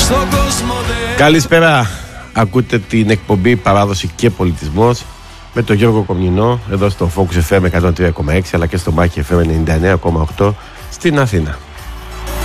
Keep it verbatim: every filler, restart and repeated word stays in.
Καλησπέρα. Ακούτε την εκπομπή Παράδοση και Πολιτισμός με τον Γιώργο Κομνηνό εδώ στο Focus εφ εμ εκατόν τρία κόμμα έξι αλλά και στο Μάχη εφ εμ ενενήντα εννέα κόμμα οκτώ στην Αθήνα.